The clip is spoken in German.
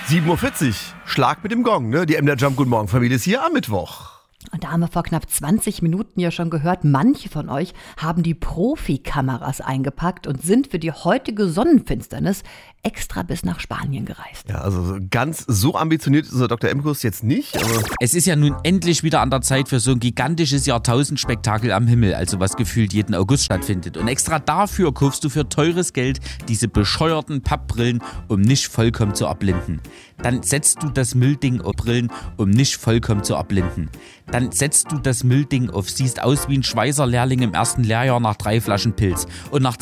7:40 Uhr, Schlag mit dem Gong, ne? Die MDR Jump Guten Morgen Familie ist hier am Mittwoch. Und da haben wir vor knapp 20 Minuten ja schon gehört, manche von euch haben die Profikameras eingepackt und sind für die heutige Sonnenfinsternis extra bis nach Spanien gereist. Ja, also ganz so ambitioniert ist unser Dr. Imkus jetzt nicht. Aber Es ist ja nun endlich wieder an der Zeit für so ein gigantisches Jahrtausendspektakel am Himmel, also was gefühlt jeden August stattfindet. Und extra dafür kaufst du für teures Geld diese bescheuerten Pappbrillen, um nicht vollkommen zu erblinden. Dann setzt du das Müllding auf Brillen, um nicht vollkommen zu erblinden. Dann setzt du das Müllding auf, siehst aus wie ein Schweißerlehrling im ersten Lehrjahr nach 3 Flaschen Pilz. Und nach